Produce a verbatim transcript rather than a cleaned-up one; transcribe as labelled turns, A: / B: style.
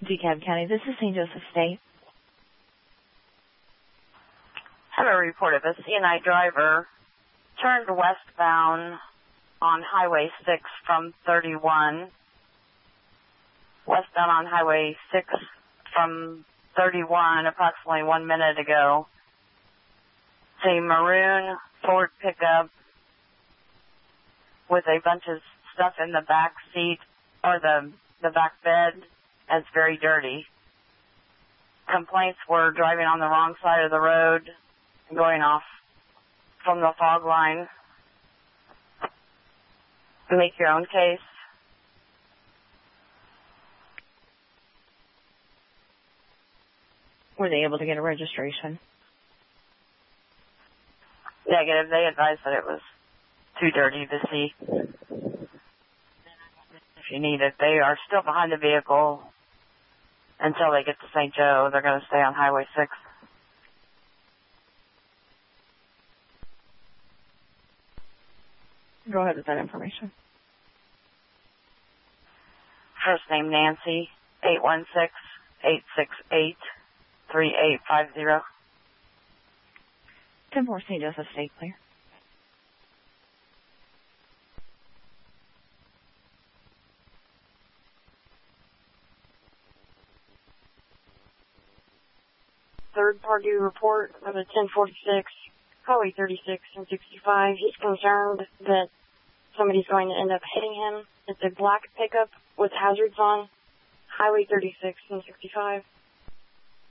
A: DeKalb County, this is Saint Joseph State.
B: Have a report of a C and I driver turned westbound on Highway six from thirty-one. Westbound on Highway six from thirty-one approximately one minute ago. It's a maroon Ford pickup with a bunch of stuff in the back seat or the, the back bed. It's very dirty. Complaints were driving on the wrong side of the road, going off from the fog line. Make your own case.
A: Were they able to get a registration?
B: Negative. They advised that it was too dirty to see. If you need it, they are still behind the vehicle until they get to Saint Joe. They're going to stay on Highway six.
A: Go ahead with that information.
B: First name Nancy, eight one six, eight six eight, three eight five zero.
A: ten four Saint Joseph State, clear.
C: Third party report of a ten forty-six, Highway thirty-six and sixty-five. He's concerned that somebody's going to end up hitting him. It's a black pickup with hazards on, Highway thirty-six and sixty-five.